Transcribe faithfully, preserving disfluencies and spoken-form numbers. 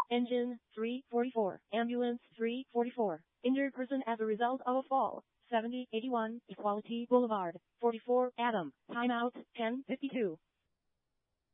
Engine, three forty-four. Ambulance, three forty-four. Injured person as a result of a fall, seventy eighty-one. Equality Boulevard, forty-four. Adam. Timeout, ten fifty-two.